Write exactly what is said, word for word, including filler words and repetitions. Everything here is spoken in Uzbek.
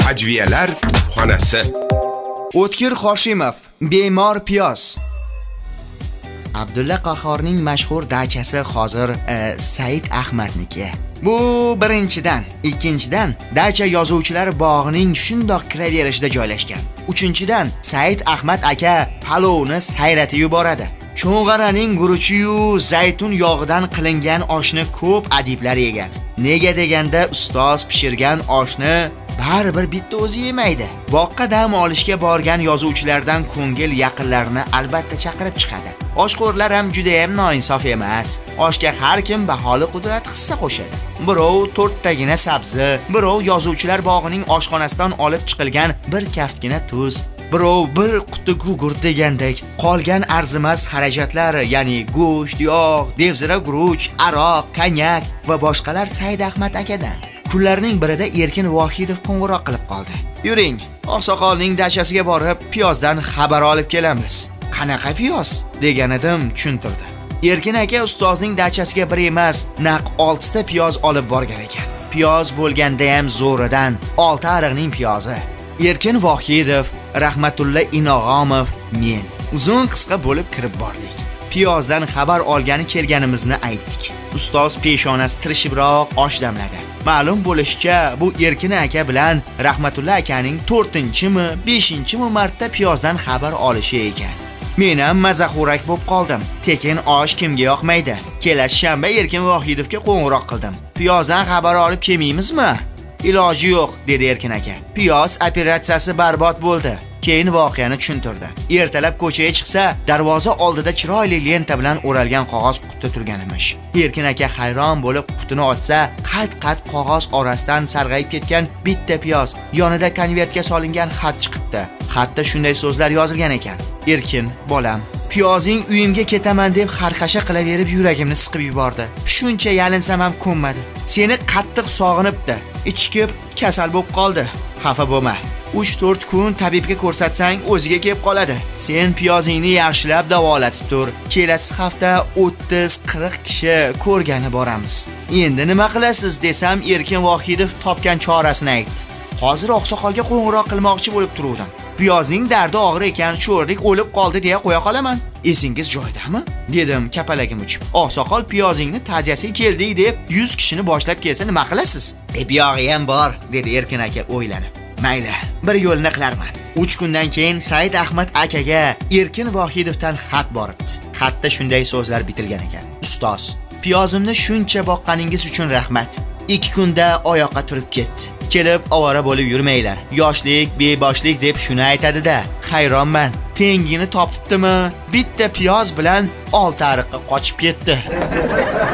Hajviyalar xonasi. O'tkir Hoshimov, bemor piyoz. Abdulla Qahhorning mashhur dachasi hozir e, Said Ahmadniki. Bu birinchidan, ikkinchidan dacha yozuvchilar bog'ining shundoq kiraverishida joylashgan. Uchinchidan, Said Ahmad aka palovni sayratib yuboradi. Cho'ng'araning guruchi-yu zaytun yog'idan qilingan oshni ko'p adiblar yegan. Nega deganda ustoz pishirgan oshni baribir bitta o'zi yemaydi. Boqqa dam olishga borgan yozuvchilardan ko'ngil yaqinlarini albatta chaqirib chiqadi. Oshxo'rlar ham juda ham noinsof emas. Oshga har kim baholi qudrat hissa qo'shadi. Birov to'rttagina sabzi, birov yozuvchilar bog'ining oshxonasidan olib chiqilgan bir kaftgina tuz, birov bir quti gugurt degandek qolgan arzimas xarajatlar, ya'ni go'sht, yog', devzira guruch, aroq, konyak va boshqalar Said Ahmad akadan. Kunlarning birida Erkin Vohidov qo'ng'iroq qilib qoldi. Yuring, oqsoqolning dachasiga borib, piyozdan xabar olib kelamiz. Qanaqa piyoz degan edim, tushuntirdi. Erkin aka ustozning dachasiga bir emas, naq oltita piyoz olib borgan ekan. Piyoz bo'lganda ham zo'ridan olti ariqning piyozi. Erkin Vohidov, Rahmatulla Inog'omov, men uzun qisqa bo'lib kirib bordik. Piyozdan xabar olgani kelganimizni aytdik. Ustoz peshonasi tirishibroq osh damladi. Ma'lum bo'lishicha, bu Erkin aka bilan Rahmatulla akaning to'rtinchimi, beshinchimi marta piyozdan xabar olishi ekan. Men ham mazaxo'rak bo'lib qoldim. Tekin osh kimga yoqmaydi? Kelasi shanba Erkin Vohidovga qo'ng'iroq qildim. Piyozdan xabar olib kelmaymizmi? Iloji yo'q, dedi Erkin aka. Piyoz operatsiyasi barbod bo'ldi. Keyin voqeani tushuntirdi. Ertalab ko'chaga chiqsa, darvoza oldida chiroyli lenta bilan o'ralgan qog'oz qutida turgan emish. Erkin aka hayron bo'lib qutini ochsa, qat-qat qog'oz orasidan sarg'ayib ketgan bitta piyoz, yonida konvertga solingan xat chiqibdi. Xatda shunday so'zlar yozilgan ekan. Erkin, bolam, piyozing uyimga ketaman deb xarxasha qilaverib yuragimni siqib yubordi. Shuncha yalinsam ham ko'nmadi. Seni qattiq sog'inibdi. Ichkib kasal bo'lib qoldi. Xafa bo'lma. uch to'rt kun tabibga ko'rsatsang o'ziga kelib qoladi. Sen piyozingni yaxshilab davolatib tur. Kelasi hafta o'ttiz qirq kishi ko'rgani boramiz. Endi nima qilasiz desam, Erkin Vohidov topgan chorasini aytdi. Hozir oqsoqolga qo'ng'iroq qilmoqchi bo'lib turuvdim. Piyozning dardi og'ir ekan, sho'rlik o'lib qoldi deya qo'ya qolaman. Esingiz joyidami? Dedim kapalagim uchib. Oqsoqol piyozingni ta'ziyasiga keldik deb yuz kishini boshlab kelsa nima qilasiz? E piyog'i ham bor, dedi Erkin aka o'ylanib. Mayli, bir yo'lni qilarman. uch kundan keyin Said Ahmad akaga Erkin Vohidovdan xat boribdi. Xatda shunday so'zlar bitilgan ekan. Ustoz, piyozimni shuncha boqqaningiz uchun rahmat. ikki kunda oyoqqa turib ketdi. Kelib ovora bo'lib yurmanglar. Yoshlik, beboshlik deb shuni aytadi-da. Hayronman. Tengini topibdimi? Bitta piyoz bilan olti ariqqa qochib ketdi.